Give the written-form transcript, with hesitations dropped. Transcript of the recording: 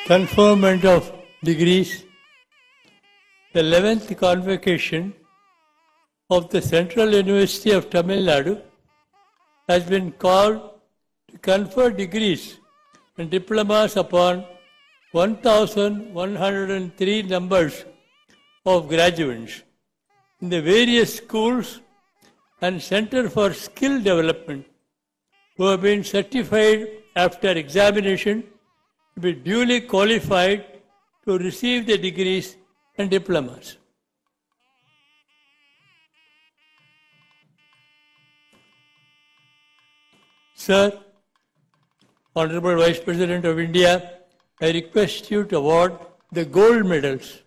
conferment of degrees, the 11th convocation of the Central University of Tamil Nadu has been called to confer degrees and diplomas upon 1,103 numbers of graduates in the various schools and Center for Skill Development who have been certified after examination to be duly qualified to receive the degrees and diplomas. Sir, Honorable Vice President of India, I request you to award the gold medals